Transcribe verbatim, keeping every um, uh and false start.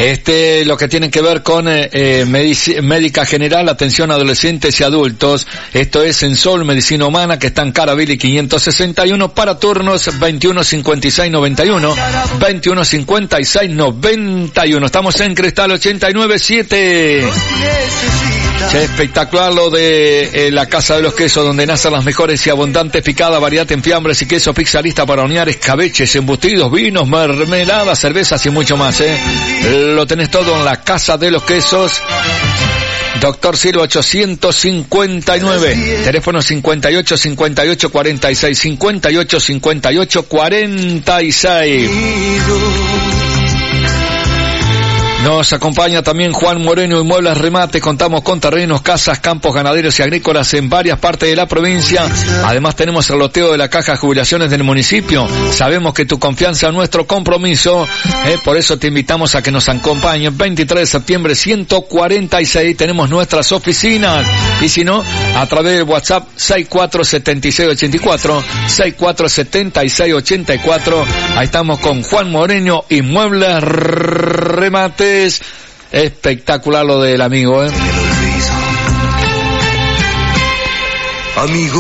Este, lo que tiene que ver con eh, eh, medici- médica general, atención a adolescentes y adultos. Esto es en Sol, Medicina Humana, que está en Caravili quinientos sesenta y uno, para turnos veintiuno cincuenta y seis noventa y uno, veintiuno cincuenta y seis noventa y uno. Estamos en Cristal ochenta y nueve siete. Che, espectacular lo de eh, la Casa de los Quesos, donde nacen las mejores y abundantes picadas, variedad en fiambres y queso, pizza lista para hornear, escabeches, embutidos, vinos, mermeladas, cervezas y mucho más, eh. Lo tenés todo en la Casa de los Quesos. Doctor Silva ochocientos cincuenta y nueve, teléfono cincuenta y ocho cincuenta y ocho cuarenta y seis, cincuenta y ocho cincuenta y ocho cuarenta y seis. Nos acompaña también Juan Moreno y Muebles Remate. Contamos con terrenos, casas, campos ganaderos y agrícolas en varias partes de la provincia. Además tenemos el loteo de la Caja de Jubilaciones del municipio. Sabemos que tu confianza es nuestro compromiso, eh, por eso te invitamos a que nos acompañes. veintitrés de septiembre ciento cuarenta y seis tenemos nuestras oficinas. Y si no, a través de WhatsApp seis cuatro siete seis ocho cuatro, seis cuatro siete seis ocho cuatro. Ahí estamos con Juan Moreno y Muebles Remate. Espectacular lo del amigo, ¿eh? Amigo.